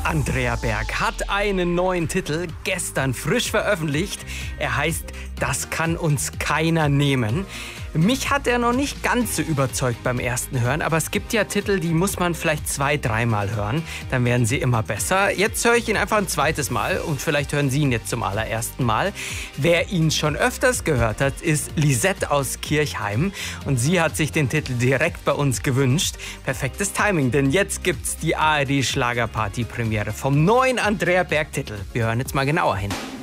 Andrea Berg hat einen neuen Titel, gestern frisch veröffentlicht. Er heißt Das kann uns keiner nehmen. Mich hat er noch nicht ganz so überzeugt beim ersten Hören, aber es gibt ja Titel, die muss man vielleicht 2-3 Mal hören, dann werden sie immer besser. Jetzt höre ich ihn einfach ein zweites Mal und vielleicht hören Sie ihn jetzt zum allerersten Mal. Wer ihn schon öfters gehört hat, ist Lisette aus Kirchheim und sie hat sich den Titel direkt bei uns gewünscht. Perfektes Timing, denn jetzt gibt's die ARD Schlagerparty Premiere vom neuen Andrea Berg Titel. Wir hören jetzt mal genauer hin.